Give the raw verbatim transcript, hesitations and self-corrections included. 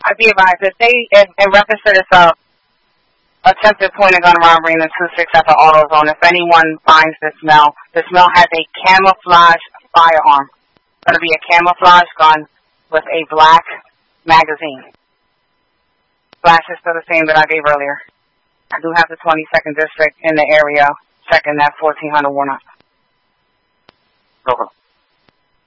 I'd be advised if they, in, in reference to this uh, attempted point and gun robbery in the two six at the auto zone, if anyone finds this mail, this mail has a camouflage firearm. It's going to be a camouflage gun with a black magazine. Flash is still the same that I gave earlier. I do have the twenty-second district in the area checking that fourteen hundred warrant. Okay.